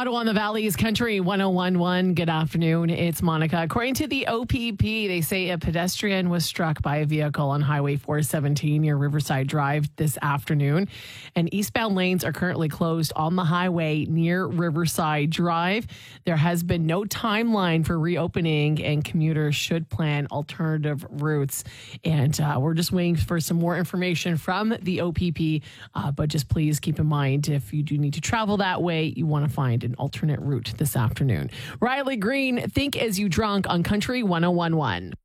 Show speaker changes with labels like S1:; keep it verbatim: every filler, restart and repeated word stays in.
S1: Ottawa on the Valley's Country one oh one point one. Good afternoon. It's Monica. According to the O P P, they say a pedestrian was struck by a vehicle on Highway four seventeen near Riverside Drive this afternoon. And eastbound lanes are currently closed on the highway near Riverside Drive. There has been no timeline for reopening, and commuters should plan alternative routes. And uh, we're just waiting for some more information from the O P P. Uh, but just please keep in mind, if you do need to travel that way, you want to find an alternate route this afternoon. Riley Green, Think As You Drunk on Country one oh one point one.